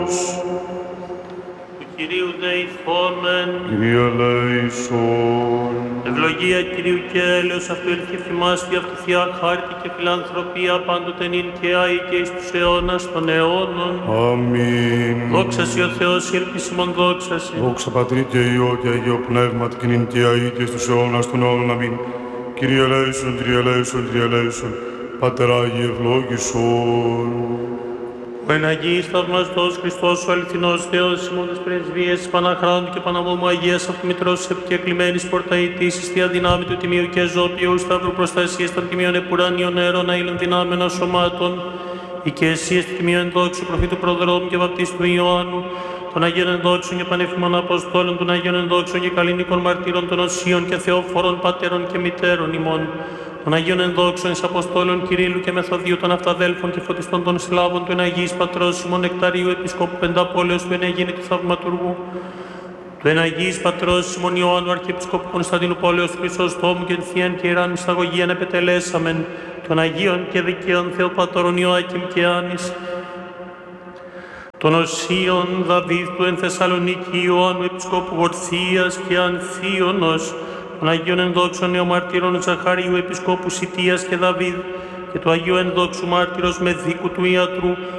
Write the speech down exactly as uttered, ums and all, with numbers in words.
Του Κυρίου δεηθόμεν. Κύριε ελέησον. Ευλογία Κυρίου και έλεος αυτού ελθύφη μας, τη αυτοθεία χάρτη και φιλανθρωπία πάντοτε νυν και άη και εις τους αιώνας των αιώνων. Αμήν. Δόξα σοι ο Θεός, η ελπίσιμον δόξα σοι. Δόξα Πατρί και Υιό και Αγίο Πνεύματι και νυν και αεί και στους αιώνας των αιώνων. Αμήν. Κύριε ελέησον, Κύριε ελέησον, Κύριε ελέησον. Πάτερ Άγιε ευλόγησον. Ο εν Αγίης θαυμαστός Χριστός, ο αληθινός Θεός, ημών της πρεσβείας της Παναχράντου και Παναμόμου Αγίας Αυτομητρός επικεκλημένης πορταητής, εις θεία δυνάμει του Τιμίου και Ζώπιου, σταύρου προστασίας των Τιμίων επουράνιων αέρων αήλων δυνάμεων σωμάτων, οικεσίες του Τιμίου ενδόξου προφήτου προδρόμου και βαπτίστου Ιωάννου, των Αγίων ενδόξων και πανεύχημων Αποστόλων, των Αγίων ενδόξων και καλλινικών μαρτύρων των Οσίων και Θεόφορων πατέρων και μητέρων ημών, των Αγίων ενδόξων εις Αποστόλων Κυρίλλου και Μεθοδίου των Αυταδέλφων και φωτιστών των Σλάβων, του εν Αγίης Πατρός ημών Νεκταρίου Επισκόπου Πενταπόλεως, του εν Αιγίνητου Θαυματουργού, του εν Αγίης Πατρός ημών Ιωάννου Αρχιεπισκόπου Κωνσταντίνου Πόλεως του Χρυσοστόμου και Θείαν και Ιεράν Μυσταγωγίαν επετελέσαμεν, των Αγίων και Δικαίων Θεοπατώρων Ιωάκημ και Άνης, των Οσίων Δαβίδ του εν Θεσσαλονίκη Ιωάννου Επισκόπου Γορθίας και Ανθίωνος, των Αγίων ενδόξων νεομαρτύρων Ζαχαρίου Επισκόπου Σιτίας και Δαβίδ και του Αγίου ενδόξου μάρτυρος Μεδίκου του Ιατρού,